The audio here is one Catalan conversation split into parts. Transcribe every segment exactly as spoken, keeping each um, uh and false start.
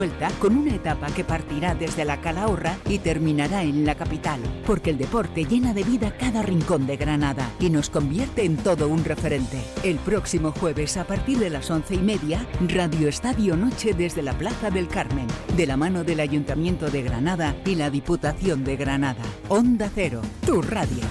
Vuelta con una etapa que partirá desde la Calahorra y terminará en la capital, porque el deporte llena de vida cada rincón de Granada y nos convierte en todo un referente. El próximo jueves a partir de las once y media, Radio Estadio Noche desde la Plaza del Carmen, de la mano del Ayuntamiento de Granada y la Diputación de Granada. Onda Cero, tu radio.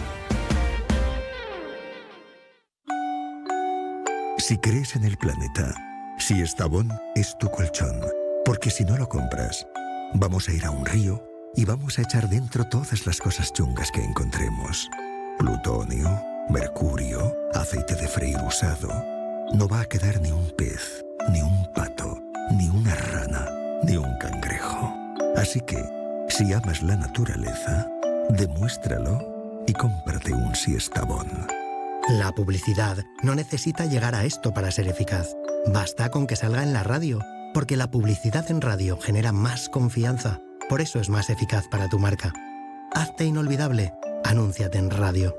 Si crees en el planeta, si Estavón es tu colchón. Porque si no lo compras, vamos a ir a un río y vamos a echar dentro todas las cosas chungas que encontremos. Plutonio, mercurio, aceite de freír usado. No va a quedar ni un pez, ni un pato, ni una rana, ni un cangrejo. Así que, si amas la naturaleza, demuéstralo y cómprate un Siestabón. La publicidad no necesita llegar a esto para ser eficaz. Basta con que salga en la radio. Porque la publicidad en radio genera más confianza. Por eso es más eficaz para tu marca. Hazte inolvidable. Anúnciate en radio.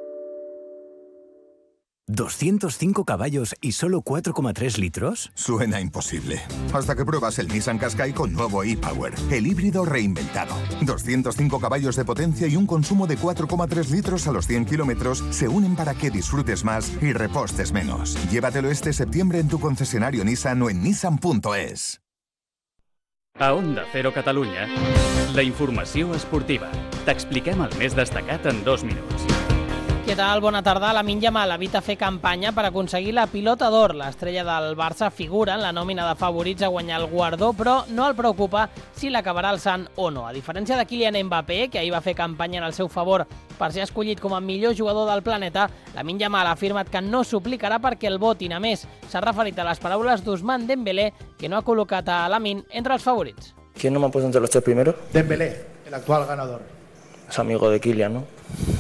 ¿doscientos cinco caballos y solo cuatro coma tres litros? Suena imposible. Hasta que pruebas el Nissan Qashqai con nuevo e-Power, el híbrido reinventado. doscientos cinco caballos de potencia y un consumo de cuatro coma tres litros a los cien kilómetros se unen para que disfrutes más y repostes menos. Llévatelo este septiembre en tu concesionario Nissan o en nissan punto es. A Onda Cero Catalunya, la informació esportiva. T'expliquem el més destacat en dos minuts. Què tal? Bona tarda. Lamine Yamal evita fer campanya per aconseguir la pilota d'or. L'estrella del Barça figura en la nòmina de favorits a guanyar el guardó, però no el preocupa si l'acabarà alçant o no. A diferència de Kylian Mbappé, que ahir va fer campanya en el seu favor per ser escollit com a millor jugador del planeta, Lamine Yamal ha afirmat que no suplicarà perquè el votin. A més, s'ha referit a les paraules d'Ousmane Dembélé, que no ha col·locat a Lamine entre els favorits. ¿Quién no me ha puesto entre los tres primeros? Dembélé, el actual ganador. Es amigo de Kylian, ¿no?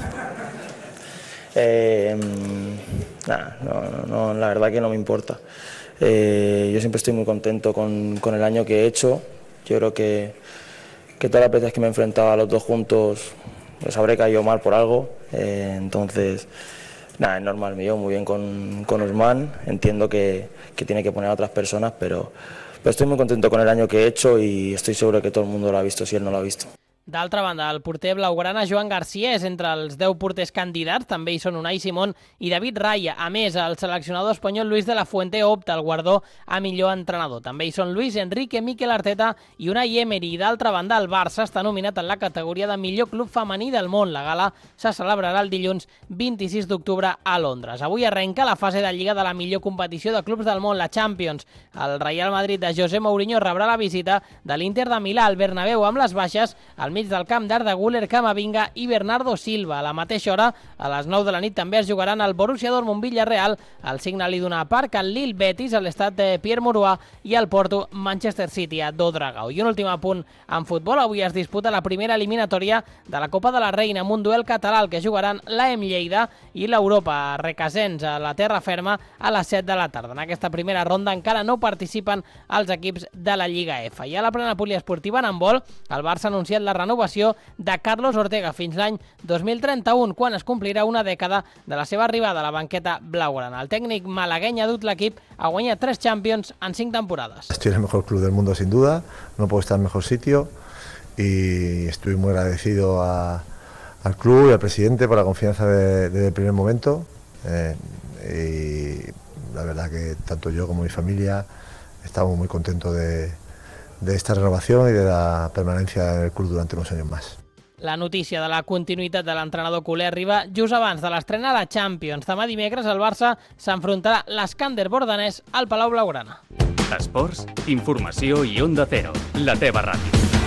Eh, nah, no, no, la verdad que no me importa. Eh, yo siempre estoy muy contento con, con el año que he hecho. Yo creo que, que todas las veces que me he enfrentado a los dos juntos les habré caído mal por algo. Eh, entonces, nada, es normal, me llevo muy bien con, con Ousmane. Entiendo que, que tiene que poner a otras personas, pero, pero estoy muy contento con el año que he hecho y estoy seguro que todo el mundo lo ha visto si él no lo ha visto. D'altra banda, el porter blaugrana Joan García és entre els deu porters candidats, també hi són Unai Simón i David Raya. A més, el seleccionador espanyol Luis de la Fuente opta al guardó a millor entrenador. També hi són Luis Enrique, Mikel Arteta i Unai Emery. I d'altra banda, el Barça està nominat en la categoria de millor club femení del món. La gala se celebrarà el dilluns vint-i-sis d'octubre a Londres. Avui arrenca la fase de lliga de la millor competició de clubs del món, la Champions. El Real Madrid de José Mourinho rebrà la visita de l'Inter de Milà al Bernabéu amb les baixes al mig del camp d'Arda Güler, Camavinga i Bernardo Silva. A la mateixa hora, a les nou de la nit, també es jugaran el Borussia Dortmund Villarreal, el Signal Iduna Park, el Lille Betis, l'estat de Pierre Mauroy i el Porto Manchester City a Dodragao. I un últim apunt en futbol. Avui es disputa la primera eliminatòria de la Copa de la Reina amb un duel català que jugaran l'A E M Lleida i l'Europa Requesens a la terra ferma a les set de la tarda. En aquesta primera ronda encara no participen els equips de la Lliga F. I a la plena poliesportiva en handbol, el Barça ha anunciat la renovació de Carlos Ortega fins l'any dos mil trenta-u, quan es complirà una dècada de la seva arribada a la banqueta blaugrana. El tècnic malagueny ha dut l'equip a guanyar tres Champions en cinc temporades. Estoy en el mejor club del mundo sin duda, no puedo estar en mejor sitio y estoy muy agradecido a, al club y al presidente por la confianza de, desde el primer momento. Eh, y la verdad que tanto yo como mi familia estamos muy contentos de de esta renovación y de la permanencia en el club durante unos años más. La notícia de la continuïtat de l'entrenador culer arriba just abans de l'estrena a la Champions. Demà dimecres el Barça s'enfrontarà l'Skander Bordanès al Palau Blaugrana. Esports, informació i Onda Cero, la teva ràdio.